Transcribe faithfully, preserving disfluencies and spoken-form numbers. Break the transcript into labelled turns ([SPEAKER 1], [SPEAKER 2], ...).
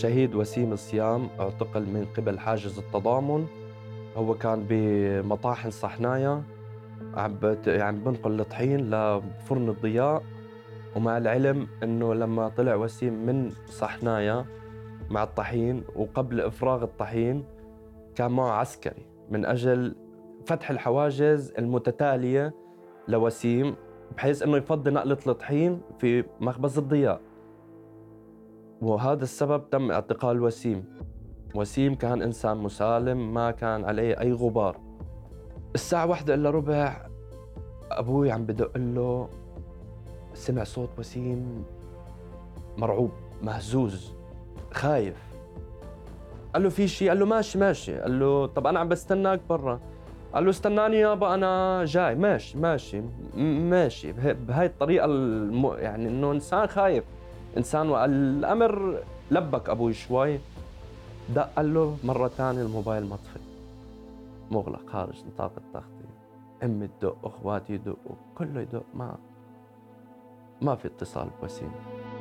[SPEAKER 1] الشهيد وسيم الصيام اعتقل من قبل حاجز التضامن. هو كان بمطاحن صحنايا عم بت- يعني بنقل الطحين لفرن الضياء، ومع العلم انه لما طلع وسيم من صحنايا مع الطحين وقبل افراغ الطحين كان معه عسكري من اجل فتح الحواجز المتتالية لوسيم، بحيث انه يفضي نقلة الطحين في مخبز الضياء، وهذا السبب تم اعتقال وسيم. وسيم كان إنسان مسالم، ما كان عليه أي غبار. الساعة واحدة إلا ربع أبوي عم بدق له، سمع صوت وسيم مرعوب مهزوز خايف. قال له في شيء؟ قال له ماشي ماشي. قال له طب أنا عم بستناك برا. قال له استناني يابا أنا جاي. ماشي ماشي م- ماشي به- بهاي الطريقة الم... يعني إنه إنسان خايف إنسان. والأمر لبك أبوي شوي. دق قال له مرة تانية الموبايل مطفي مغلق خارج نطاق التغطية. أمي تدق، أخواتي يدقوا، كله يدق، ما ما في اتصال بوسيم.